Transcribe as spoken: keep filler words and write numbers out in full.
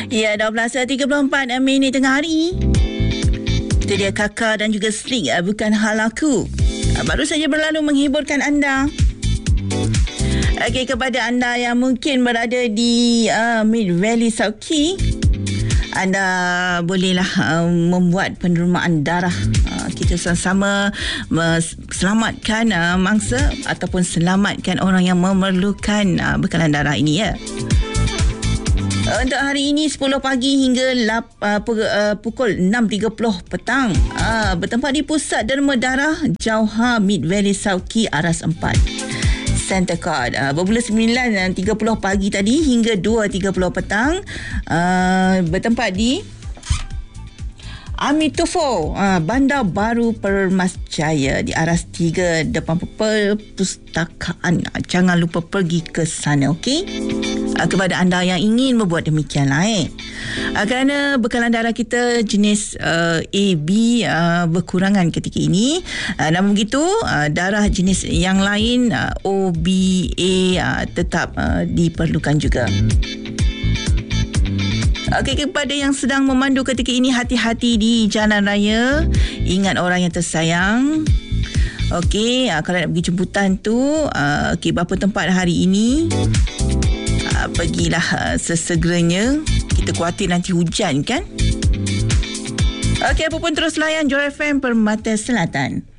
Ya, dua belas tiga puluh empat minit tengah hari. Itu dia Kakak dan juga Slik, bukan hal aku. Baru saja berlalu menghiburkan anda. Okey, kepada anda yang mungkin berada di uh, Mid Valley South Key, anda bolehlah uh, membuat penerimaan darah. Uh, kita sama-sama uh, selamatkan uh, mangsa ataupun selamatkan orang yang memerlukan uh, bekalan darah ini, ya. Untuk hari ini sepuluh pagi hingga lap, uh, pukul enam tiga puluh petang, uh, bertempat di Pusat Derma Darah Jauhar Mid Valley South Key Aras empat Center Court, uh, bermula sembilan tiga puluh pagi tadi hingga dua tiga puluh petang, uh, bertempat di Amitofo, uh, Bandar Baru Permas Jaya di Aras tiga depan perpustakaan. Jangan lupa pergi ke sana, okey? Uh, kepada anda yang ingin membuat demikianlah, eh. Uh, kerana bekalan darah kita jenis uh, A B uh, berkurangan ketika ini. Uh, namun begitu, uh, darah jenis yang lain uh, O B A uh, tetap uh, diperlukan juga. Okey, kepada yang sedang memandu ketika ini, hati-hati di jalan raya. Ingat orang yang tersayang. Okey, uh, kalau nak pergi jemputan tu, uh, okey, berapa tempat hari ini, uh, pergilah uh, sesegeranya. Kita khawatir nanti hujan, kan? Okey, apa pun terus layan Joy F M Permata Selatan.